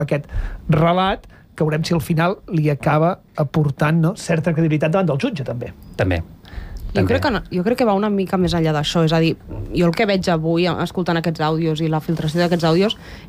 aquest relat, que veurem si al final li acaba aportant, no, certa credibilitat davant del jutge, també. També. Jo crec que va una mica més enllà d'això, és a dir, jo el que veig avui escoltant aquests àudios i la filtració d'aquests àudios